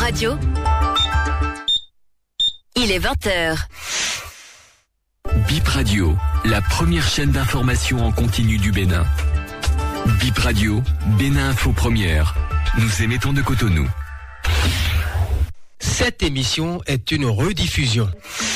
Radio. Il est 20h. Bip Radio, la première chaîne d'information en continu du Bénin. Bip Radio, Bénin Info Première. Nous émettons de Cotonou. Cette émission est une rediffusion.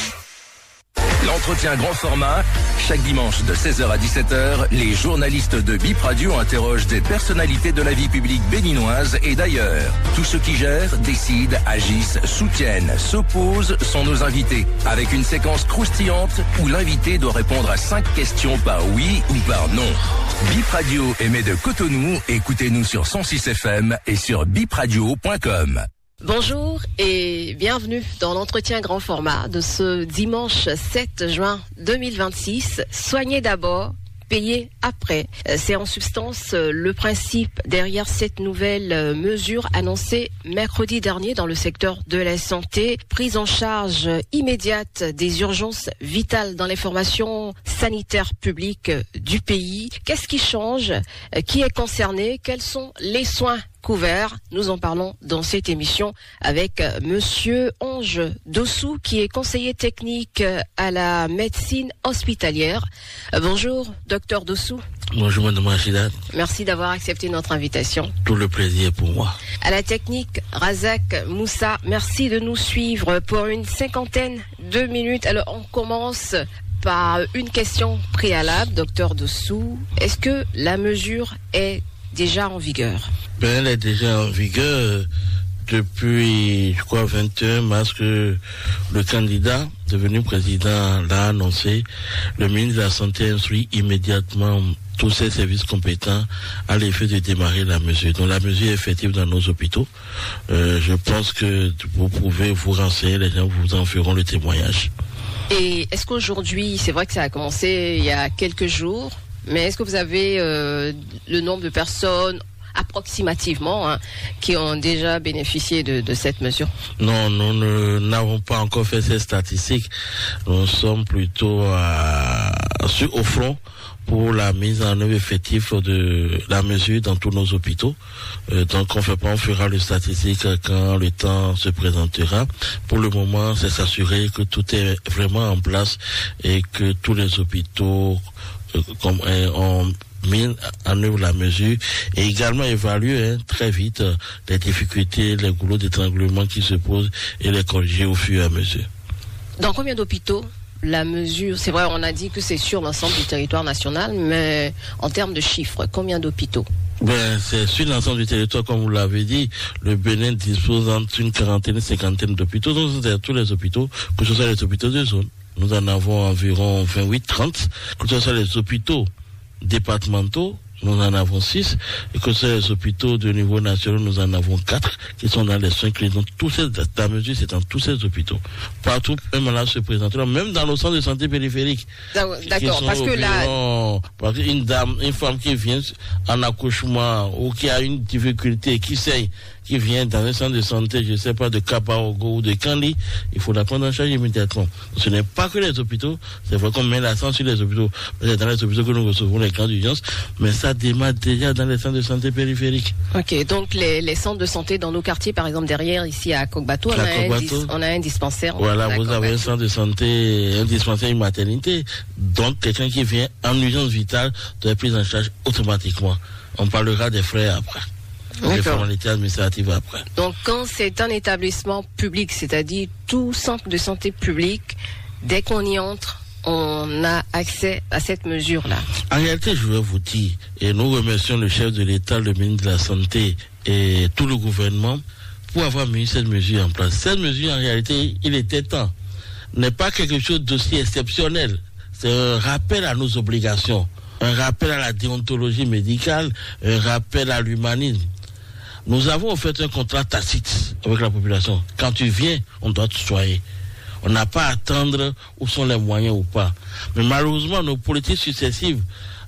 L'entretien grand format, chaque dimanche de 16h à 17h, les journalistes de Bip Radio interrogent des personnalités de la vie publique béninoise et d'ailleurs. Tous ceux qui gèrent, décident, agissent, soutiennent, s'opposent sont nos invités, avec une séquence croustillante où l'invité doit répondre à 5 questions par oui ou par non. Bip Radio émet de Cotonou, écoutez-nous sur 106 FM et sur bipradio.com. Bonjour et bienvenue dans l'entretien grand format de ce dimanche 7 juin 2026. Soignez d'abord, payez après. C'est en substance le principe derrière cette nouvelle mesure annoncée mercredi dernier dans le secteur de la santé. Prise en charge immédiate des urgences vitales dans les formations sanitaires publiques du pays. Qu'est-ce qui change? Qui est concerné? Quels sont les soins couverts? Nous en parlons dans cette émission avec Monsieur Ange Dossou, qui est conseiller technique à la médecine hospitalière. Bonjour, docteur Dossou. Bonjour, madame Rachida. Merci d'avoir accepté notre invitation. Tout le plaisir pour moi. À la technique, Razak Moussa, merci de nous suivre pour une 50aine de minutes. Alors, on commence par une question préalable, docteur Dossou. Est-ce que la mesure est déjà en vigueur? Elle est déjà en vigueur depuis, je crois, 21 mars que le candidat devenu président l'a annoncé. Le ministre de la Santé instruit immédiatement tous ses services compétents à l'effet de démarrer la mesure. Donc la mesure est effective dans nos hôpitaux. Je pense que vous pouvez vous renseigner, les gens vous en feront le témoignage. Et est-ce qu'aujourd'hui, c'est vrai que ça a commencé il y a quelques jours, mais est-ce que vous avez le nombre de personnes approximativement qui ont déjà bénéficié de cette mesure? Non, nous n'avons pas encore fait ces statistiques. Nous sommes plutôt au front pour la mise en œuvre effective de la mesure dans tous nos hôpitaux. Donc on fera les statistiques quand le temps se présentera. Pour le moment, c'est s'assurer que tout est vraiment en place et que tous les hôpitaux ont mis en œuvre la mesure et également évaluer très vite les difficultés, les goulots d'étranglement qui se posent et les corriger au fur et à mesure. Dans combien d'hôpitaux la mesure, c'est vrai, on a dit que c'est sur l'ensemble du territoire national, mais en termes de chiffres, combien d'hôpitaux? C'est sur l'ensemble du territoire, comme vous l'avez dit. Le Bénin dispose entre une quarantaine et 50 d'hôpitaux. Donc, c'est tous les hôpitaux, que ce soit les hôpitaux de zone. Nous en avons environ 28-30, que ce soit les hôpitaux départementaux, nous en avons 6, et que c'est les hôpitaux de niveau national, nous en avons 4, qui sont dans les 5 clés. Donc, la mesure, c'est dans tous ces hôpitaux. Partout, un malade se présenteront, même dans nos centres de santé périphériques. D'accord, parce que là... Une femme qui vient en accouchement, ou qui a une difficulté, qui saigne, qui vient dans un centre de santé, je ne sais pas, de Kapaogo ou de Kandi, il faut la prendre en charge immédiatement. Ce n'est pas que les hôpitaux, c'est vrai qu'on met l'accent sur les hôpitaux, c'est dans les hôpitaux que nous recevons les grandes urgences, mais ça démarre déjà dans les centres de santé périphériques. Ok, donc les centres de santé dans nos quartiers, par exemple derrière, ici à Kokbato, on a un dispensaire. Voilà, vous avez un centre de santé, un dispensaire, une maternité, donc quelqu'un qui vient en urgence vitale doit être pris en charge automatiquement. On parlera des frais après. Les formalités administratives après. Donc, quand c'est un établissement public, c'est-à-dire tout centre de santé public, dès qu'on y entre, on a accès à cette mesure-là. En réalité, je vais vous dire, et nous remercions le chef de l'État, le ministre de la Santé et tout le gouvernement pour avoir mis cette mesure en place. Cette mesure, en réalité, il était temps. N'est pas quelque chose d'aussi exceptionnel. C'est un rappel à nos obligations, un rappel à la déontologie médicale, un rappel à l'humanisme. Nous avons fait un contrat tacite avec la population. Quand tu viens, on doit te soigner. On n'a pas à attendre où sont les moyens ou pas. Mais malheureusement, nos politiques successives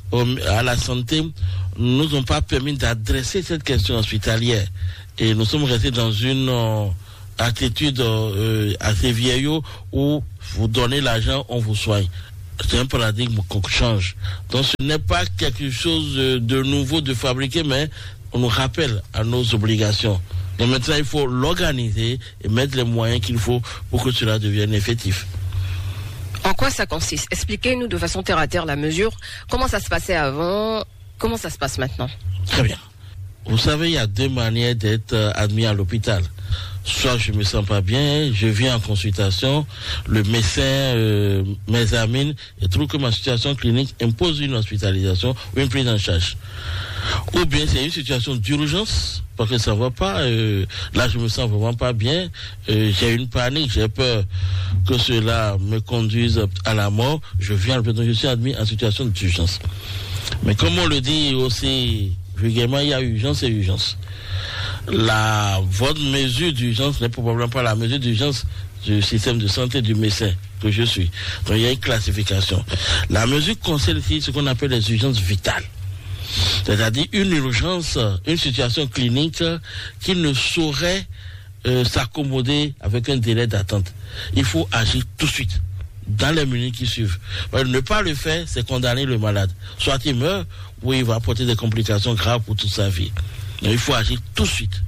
à la santé ne nous ont pas permis d'adresser cette question hospitalière. Et nous sommes restés dans une attitude assez vieillot où vous donnez l'argent, on vous soigne. C'est un paradigme qu'on change. Donc ce n'est pas quelque chose de nouveau, de fabriqué, mais on nous rappelle à nos obligations. Donc maintenant, il faut l'organiser et mettre les moyens qu'il faut pour que cela devienne effectif. En quoi ça consiste? Expliquez-nous de façon terre à terre la mesure. Comment ça se passait avant? Comment ça se passe maintenant? Très bien. Vous savez, il y a 2 manières d'être admis à l'hôpital. Soit je me sens pas bien, je viens en consultation, le médecin m'examine et trouve que ma situation clinique impose une hospitalisation ou une prise en charge. Ou bien c'est une situation d'urgence, parce que ça va pas, là je me sens vraiment pas bien, j'ai une panique, j'ai peur que cela me conduise à la mort, je viens à l'hôpital, je suis admis en situation d'urgence. Mais comme on le dit aussi vulgairement, il y a urgence et urgence. Votre mesure d'urgence n'est probablement pas la mesure d'urgence du système de santé du médecin que je suis. Donc il y a une classification. La mesure concerne ici ce qu'on appelle les urgences vitales. C'est-à-dire une urgence, une situation clinique qui ne saurait s'accommoder avec un délai d'attente. Il faut agir tout de suite, dans les minutes qui suivent. Ne pas le faire, c'est condamner le malade. Soit il meurt, ou il va apporter des complications graves pour toute sa vie. Donc il faut agir tout de suite.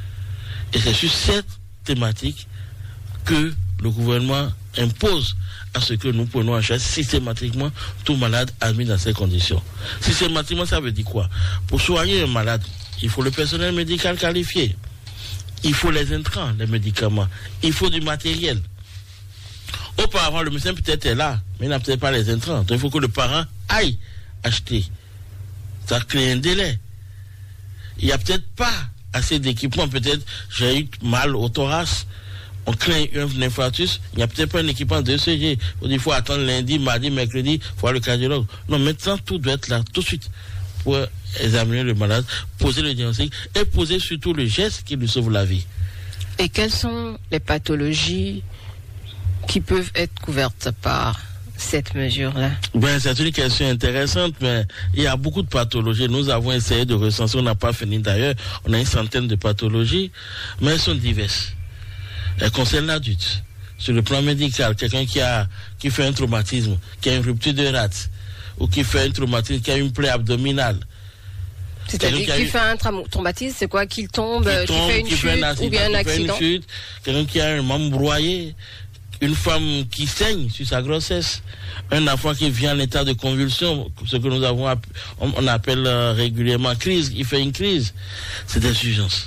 Et c'est sur cette thématique que le gouvernement impose à ce que nous prenons en charge systématiquement tout malade admis dans ces conditions. Systématiquement, ça veut dire quoi? Pour soigner un malade, il faut le personnel médical qualifié. Il faut les intrants, les médicaments. Il faut du matériel. Auparavant, le médecin peut-être est là, mais il n'a peut-être pas les intrants. Donc il faut que le parent aille acheter. Ça crée un délai. Il n'y a peut-être pas assez d'équipement. Peut-être j'ai eu mal au thorax. On craint un infarctus. Il n'y a peut-être pas un équipement de ECG. Il faut attendre lundi, mardi, mercredi, voir le cardiologue. Non, maintenant, tout doit être là tout de suite pour examiner le malade, poser le diagnostic et poser surtout le geste qui lui sauve la vie. Et quelles sont les pathologies qui peuvent être couvertes par cette mesure-là? C'est une question intéressante, mais il y a beaucoup de pathologies. Nous avons essayé de recenser, on n'a pas fini d'ailleurs. On a une centaine de pathologies, mais elles sont diverses. Elles concernent l'adulte. Sur le plan médical, quelqu'un qui fait un traumatisme, qui a une rupture de rate, ou qui fait un traumatisme, qui a une plaie abdominale. C'est-à-dire qu'il fait un traumatisme, c'est quoi? Qu'il tombe, qu'il fait une chute, ou bien un accident? Quelqu'un qui a un membre broyé, une femme qui saigne sur sa grossesse, un enfant qui vient en état de convulsion, ce que nous avons, on appelle régulièrement crise, il fait une crise. C'est des urgences.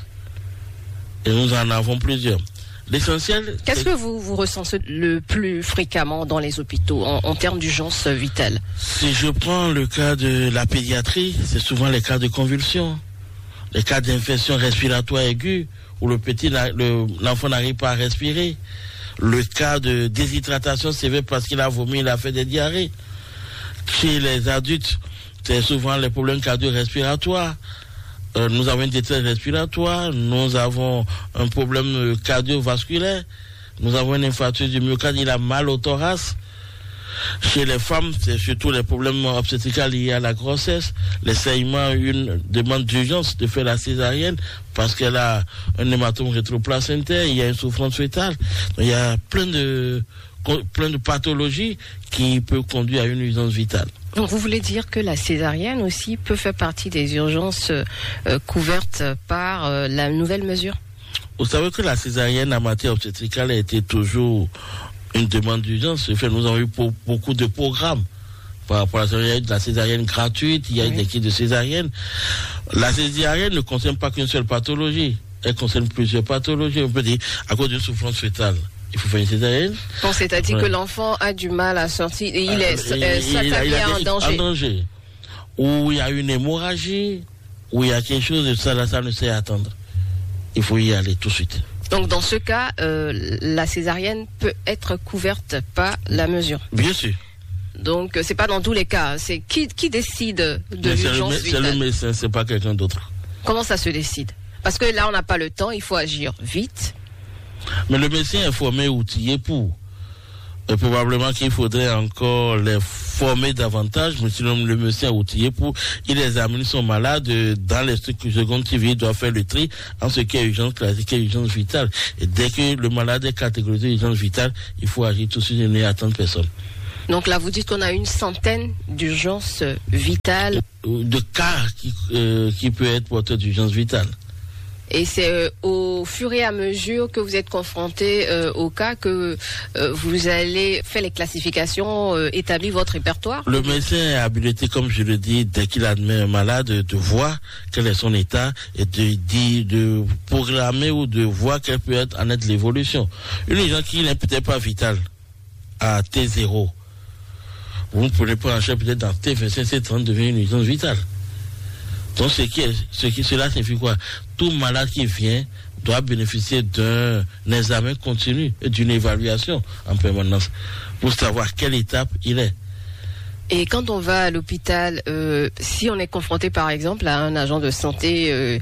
Et nous en avons plusieurs. L'essentiel. Qu'est-ce que vous recensez le plus fréquemment dans les hôpitaux en termes d'urgence vitale? Si je prends le cas de la pédiatrie, c'est souvent les cas de convulsions, les cas d'infection respiratoire aiguë, où l'enfant n'arrive pas à respirer, le cas de déshydratation sévère parce qu'il a vomi, il a fait des diarrhées. Chez les adultes, c'est souvent les problèmes cardio-respiratoires. Nous avons une détresse respiratoire, nous avons un problème cardiovasculaire, nous avons un infarctus du myocarde, il a mal au thorax. Chez les femmes, c'est surtout les problèmes obstétricaux liés à la grossesse, les saignements, une demande d'urgence de faire la césarienne parce qu'elle a un hématome rétroplacentaire, il y a une souffrance fœtale. Donc, il y a plein de pathologies qui peuvent conduire à une urgence vitale. Donc vous voulez dire que la césarienne aussi peut faire partie des urgences couvertes par la nouvelle mesure? Vous savez que la césarienne en matière obstétricale a été toujours une demande d'urgence. Nous avons eu beaucoup de programmes par rapport à la césarienne. Il y a eu de la césarienne gratuite, il y a eu des kits de césarienne. La césarienne ne concerne pas qu'une seule pathologie. Elle concerne plusieurs pathologies. On peut dire à cause d'une souffrance fœtale. Il faut faire une césarienne. Bon, c'est-à-dire que l'enfant a du mal à sortir et il est en danger. Ou il y a une hémorragie, ou il y a quelque chose de ça ne sait attendre. Il faut y aller tout de suite. Donc dans ce cas, la césarienne peut être couverte par la mesure. Bien sûr. Donc c'est pas dans tous les cas. C'est qui décide de l'urgence vitale? C'est le médecin, c'est pas quelqu'un d'autre. Comment ça se décide? Parce que là on n'a pas le temps, il faut agir vite. Mais le médecin est formé, outillé pour. Et probablement qu'il faudrait encore les former davantage, mais sinon le médecin est outillé pour. Il examine son malade dans les structures secondes TV, il doit faire le tri en ce qui est urgence classique et urgence vitale. Et dès que le malade est catégorisé urgence vitale, il faut agir tout de suite et ne attendre personne. Donc là, vous dites qu'on a une centaine d'urgences vitales. De cas qui peut être porteur d'urgence vitale. Et c'est au fur et à mesure que vous êtes confronté au cas que vous allez faire les classifications, établir votre répertoire. Le médecin est habilité, comme je le dis, dès qu'il admet un malade, de voir quel est son état et de programmer ou de voir quelle peut être en être l'évolution. Une urgence qui n'est peut-être pas vitale à T0, vous ne pouvez pas en charge peut-être dans T25, T30 devient une urgence vitale. Donc cela signifie quoi? Tout malade qui vient doit bénéficier d'un examen continu et d'une évaluation en permanence pour savoir quelle étape il est. Et quand on va à l'hôpital, si on est confronté par exemple à un agent de santé,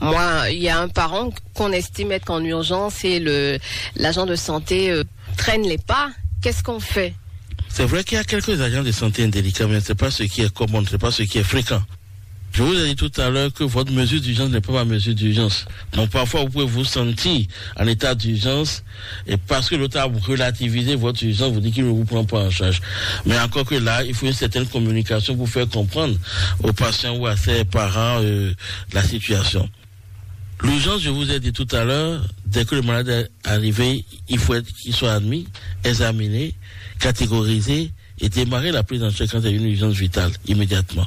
il y a un parent qu'on estime être en urgence et l'agent de santé traîne les pas, qu'est-ce qu'on fait? C'est vrai qu'il y a quelques agents de santé indélicats, mais ce n'est pas ce qui est commun, ce n'est pas ce qui est fréquent. Je vous ai dit tout à l'heure que votre mesure d'urgence n'est pas ma mesure d'urgence. Donc parfois vous pouvez vous sentir en état d'urgence et parce que l'autre a relativisé votre urgence, vous dit qu'il ne vous prend pas en charge. Mais encore que là, il faut une certaine communication pour faire comprendre aux patients ou à ses parents la situation. L'urgence, je vous ai dit tout à l'heure, dès que le malade est arrivé, il faut qu'il soit admis, examiné, catégorisé et démarrer la prise en charge quand il y a une urgence vitale immédiatement.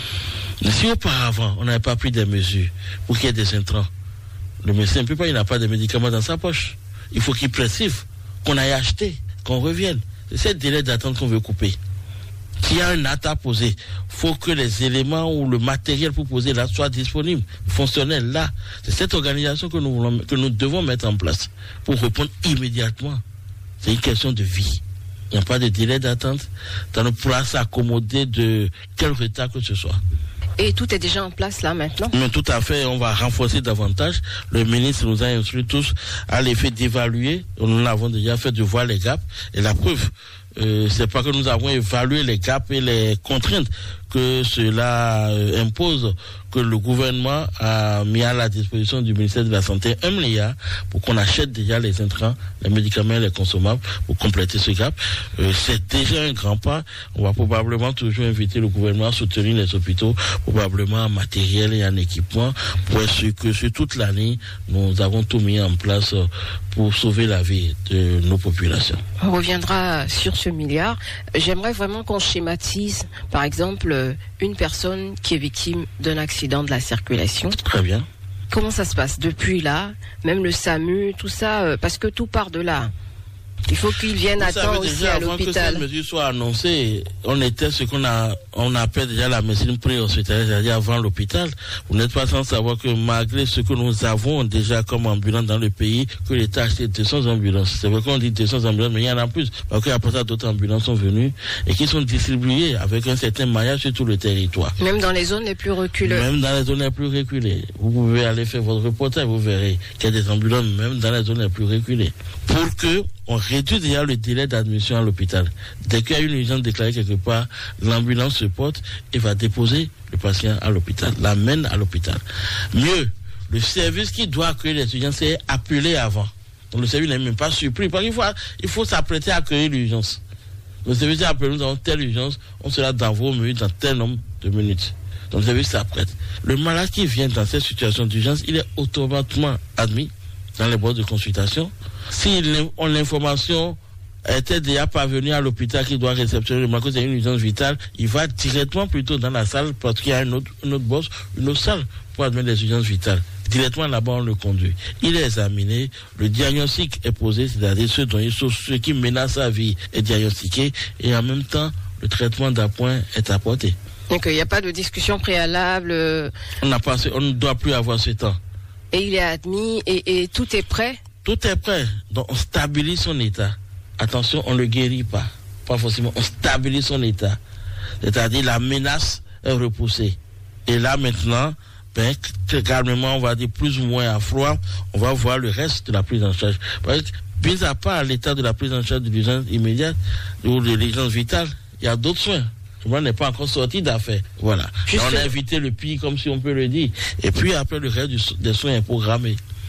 Mais si auparavant, on n'avait pas pris des mesures pour qu'il y ait des intrants, le médecin ne peut pas, il n'a pas de médicaments dans sa poche. Il faut qu'il prescrive, qu'on aille acheter, qu'on revienne. C'est ce délai d'attente qu'on veut couper. S'il y a un acte à poser, il faut que les éléments ou le matériel pour poser là soient disponibles, fonctionnels là. C'est cette organisation que nous devons mettre en place pour répondre immédiatement. C'est une question de vie. Il n'y a pas de délai d'attente. On ne pourra s'accommoder de quel retard que ce soit. Et tout est déjà en place là maintenant? Mais tout à fait, on va renforcer davantage. Le ministre nous a instruit tous à l'effet d'évaluer. Nous l'avons déjà fait, de voir les gaps. Et la preuve, c'est pas que nous avons évalué les gaps et les contraintes que cela impose, que le gouvernement a mis à la disposition du ministère de la Santé 1 milliard pour qu'on achète déjà les intrants, les médicaments et les consommables pour compléter ce gap. C'est déjà un grand pas. On va probablement toujours inviter le gouvernement à soutenir les hôpitaux, probablement en matériel et en équipement, pour être sûr que sur toute l'année, nous avons tout mis en place pour sauver la vie de nos populations. On reviendra sur ce milliard. J'aimerais vraiment qu'on schématise, par exemple, une personne qui est victime d'un accident de la circulation. Très bien. Comment ça se passe depuis là, même le SAMU, tout ça, parce que tout part de là. Il faut qu'ils viennent à temps aussi à l'hôpital. Avant que cette mesure soit annoncée, on était ce qu'on appelle déjà la médecine pré-hospitalière, c'est-à-dire avant l'hôpital. Vous n'êtes pas sans savoir que malgré ce que nous avons déjà comme ambulants dans le pays, que l'État a acheté 200 ambulances. C'est vrai qu'on dit 200 ambulances, mais il y en a plus. Parce qu'après ça, d'autres ambulances sont venues et qui sont distribuées avec un certain maillage sur tout le territoire. Même dans les zones les plus reculées. Même dans les zones les plus reculées. Vous pouvez aller faire votre reportage, vous verrez qu'il y a des ambulances même dans les zones les plus reculées. Pour que on réduit déjà le délai d'admission à l'hôpital. Dès qu'il y a une urgence déclarée quelque part, l'ambulance se porte et va déposer le patient à l'hôpital, l'amène à l'hôpital. Mieux, le service qui doit accueillir les urgences est appelé avant. Donc le service n'est même pas surpris. Parce qu'il faut s'apprêter à accueillir l'urgence. Le service est appelé, nous avons telle urgence, on sera dans vos minutes, dans tel nombre de minutes. Donc le service s'apprête. Le malade qui vient dans cette situation d'urgence, il est automatiquement admis dans les boîtes de consultation. Si l'information était déjà parvenue à l'hôpital qui doit réceptionner le malade, que c'est une urgence vitale, il va directement plutôt dans la salle parce qu'il y a une autre bosse, une autre salle pour admettre les urgences vitales. Directement là-bas, on le conduit. Il est examiné, le diagnostic est posé, c'est-à-dire ce qui menace sa vie est diagnostiqué et en même temps, le traitement d'appoint est apporté. Donc il n'y a pas de discussion préalable. On ne doit plus avoir ce temps. Et il est admis et tout est prêt? Tout est prêt. Donc on stabilise son état. Attention, on ne le guérit pas. Pas forcément. On stabilise son état. C'est-à-dire la menace est repoussée. Et là maintenant, calmement, on va dire plus ou moins à froid, on va voir le reste de la prise en charge. Parce que, mis à part l'état de la prise en charge de l'urgence immédiate ou de l'urgence vitale, il y a d'autres soins. Le monde n'est pas encore sorti d'affaires. Voilà. On a évité le pire, comme si on peut le dire. Et puis après, le reste des soins est programmé.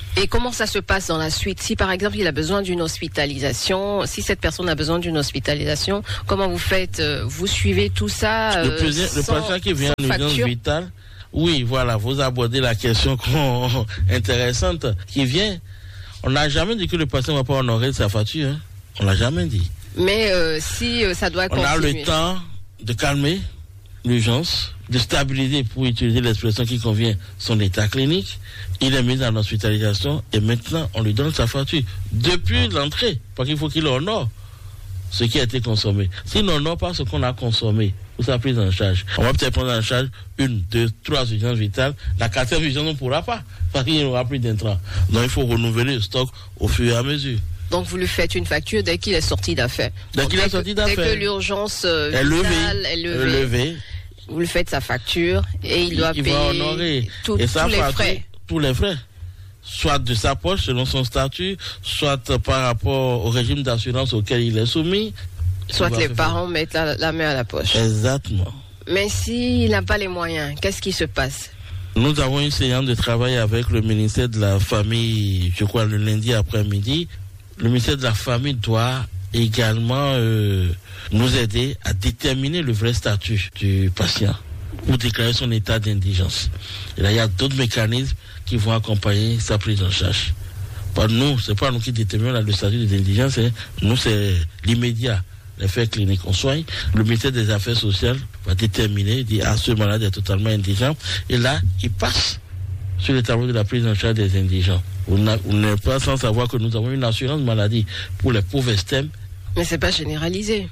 Et comment ça se passe dans la suite? Si par exemple il a besoin d'une hospitalisation, si cette personne a besoin d'une hospitalisation, comment vous faites? Vous suivez tout ça le patient qui vient en urgence vitale, oui, voilà, vous abordez la question intéressante qui vient. On n'a jamais dit que le patient ne va pas honorer sa facture. Hein. On l'a jamais dit. Mais si ça doit continuer. On a le temps de calmer l'urgence, de stabiliser, pour utiliser l'expression qui convient, son état clinique. Il est mis en hospitalisation et maintenant on lui donne sa facture depuis l'entrée, parce qu'il faut qu'il honore ce qui a été consommé. S'il n'honore pas ce qu'on a consommé ou sa prise en charge, on va peut-être prendre en charge 1, 2, 3 urgences vitales. La 4e urgence, on ne pourra pas, parce qu'il n'y aura plus d'intrants. Donc il faut renouveler le stock au fur et à mesure. Donc vous lui faites une facture dès qu'il est sorti d'affaires. Dès que l'urgence vitale est levée, vous lui faites sa facture et il doit payer va honorer. Tous les frais. Tous les frais. Soit de sa poche selon son statut, soit par rapport au régime d'assurance auquel il est soumis. Soit les parents mettent la main à la poche. Exactement. Mais s'il n'a pas les moyens, qu'est-ce qui se passe? Nous avons une séance de travail avec le ministère de la Famille, je crois le lundi après-midi. Le ministère de la Famille doit également nous aider à déterminer le vrai statut du patient pour déclarer son état d'indigence. Et là, il y a d'autres mécanismes qui vont accompagner sa prise en charge. C'est pas nous qui déterminons le statut d'indigence, nous c'est l'immédiat, les faits cliniques. On soigne, le ministère des Affaires sociales va déterminer, dire ce malade est totalement indigent, et là, il passe sur le tableau de la prise en charge des indigents. On n'est pas sans savoir que nous avons une assurance maladie pour les pauvres STEM. Mais c'est pas généralisé.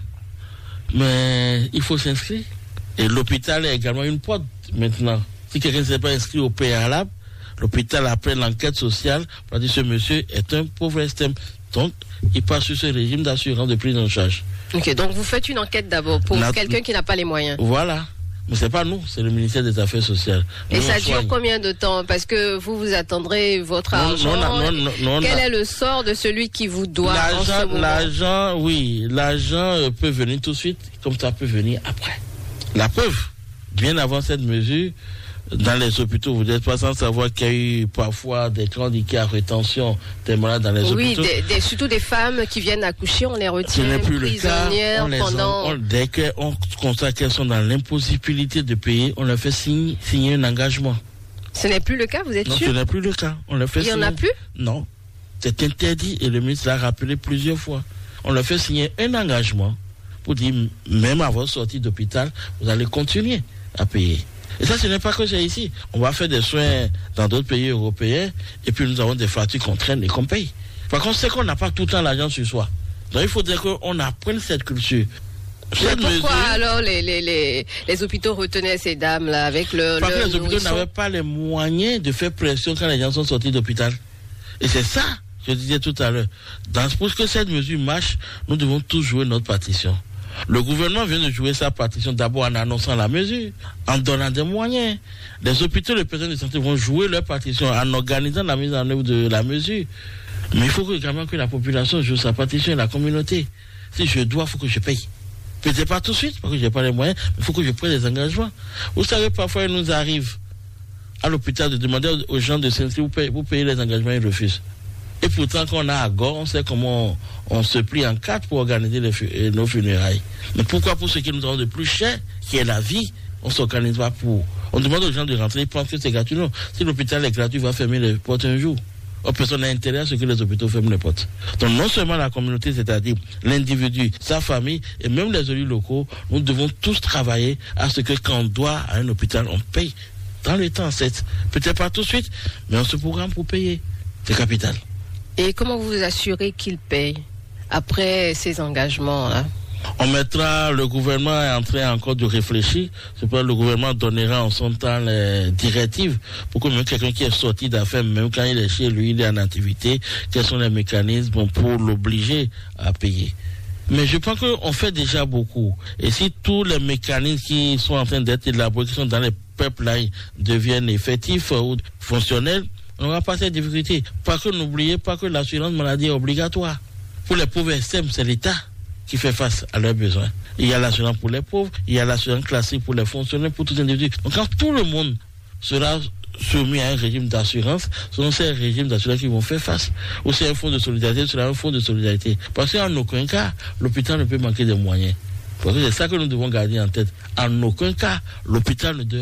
Mais il faut s'inscrire. Et l'hôpital est également une porte maintenant. Si quelqu'un ne s'est pas inscrit au préalable, l'hôpital, après l'enquête sociale, va dire ce monsieur est un pauvre STEM. Donc, il passe sur ce régime d'assurance de prise en charge. Ok, donc vous faites une enquête d'abord pour quelqu'un qui n'a pas les moyens. Voilà. Mais c'est pas nous, c'est le ministère des Affaires sociales. Et ça dure combien de temps? Parce que vous attendrez votre argent. Non, quel est le sort de celui qui vous doit en ce moment? L'argent peut venir tout de suite, comme ça peut venir après. La preuve, bien avant cette mesure, dans les hôpitaux, vous n'êtes pas sans savoir qu'il y a eu parfois des chroniques à rétention des malades dans les hôpitaux. Oui, surtout des femmes qui viennent accoucher, on les retient prisonnières pendant... Dès qu'on constate qu'elles sont dans l'impossibilité de payer, on leur fait signer un engagement. Ce n'est plus le cas, vous êtes sûr? Non, ce n'est plus le cas. On leur fait signer... Il n'y en a plus? Non. C'est interdit et le ministre l'a rappelé plusieurs fois. On leur fait signer un engagement pour dire, même à votre sortie d'hôpital, vous allez continuer à payer. Et ça, ce n'est pas que c'est ici. On va faire des soins dans d'autres pays européens et puis nous avons des factures qu'on traîne et qu'on paye. Par contre, c'est qu'on n'a pas tout le temps l'argent sur soi. Donc il faudrait qu'on apprenne cette culture. Pourquoi alors les hôpitaux retenaient ces dames-là avec Parce que les hôpitaux n'avaient pas les moyens de faire pression quand les gens sont sortis d'hôpital. Et c'est ça, je disais tout à l'heure. Pour que cette mesure marche, nous devons tous jouer notre partition. Le gouvernement vient de jouer sa partition d'abord en annonçant la mesure, en donnant des moyens. Les hôpitaux, les personnels de santé vont jouer leur partition en organisant la mise en œuvre de la mesure. Mais il faut également que la population joue sa partition et la communauté. Si je dois, il faut que je paye. Peut-être pas tout de suite, parce que je n'ai pas les moyens, mais il faut que je prenne des engagements. Vous savez, parfois, il nous arrive à l'hôpital de demander aux gens de s'inscrire pour payer les engagements, ils refusent. Et pourtant, quand on a à Gore, on sait comment on se plie en 4 pour organiser nos funérailles. Mais pourquoi pour ce qui nous avons de plus cher, qui est la vie, on ne s'organise pas pour... On demande aux gens de rentrer, ils pensent que c'est gratuit. Non, si l'hôpital est gratuit, il va fermer les portes un jour. Personne n'a intérêt à ce que les hôpitaux ferment les portes. Donc non seulement la communauté, c'est-à-dire l'individu, sa famille, et même les élus locaux, nous devons tous travailler à ce que quand on doit à un hôpital, on paye dans le temps, peut-être pas tout de suite, mais on se programme pour payer. C'est capital. Et comment vous vous assurez qu'il paye après ces engagements-là? On mettra, le gouvernement est en train encore de réfléchir. C'est pourquoi le gouvernement donnera en son temps les directives pour que même quelqu'un qui est sorti d'affaires, même quand il est chez lui, il est en activité, quels sont les mécanismes pour l'obliger à payer. Mais je pense qu'on fait déjà beaucoup. Et si tous les mécanismes qui sont en train d'être élaborés, qui sont dans les pipelines, deviennent effectifs ou fonctionnels, on n'aura pas cette difficulté. Parce que n'oubliez pas que l'assurance maladie est obligatoire. Pour les pauvres STEM, c'est l'État qui fait face à leurs besoins. Il y a l'assurance pour les pauvres, il y a l'assurance classique pour les fonctionnaires, pour tous les individus. Donc quand tout le monde sera soumis à un régime d'assurance, ce sont ces régimes d'assurance qui vont faire face. Ou c'est un fonds de solidarité, c'est un fonds de solidarité. Parce qu'en aucun cas, l'hôpital ne peut manquer de moyens. Parce que c'est ça que nous devons garder en tête. En aucun cas, l'hôpital ne doit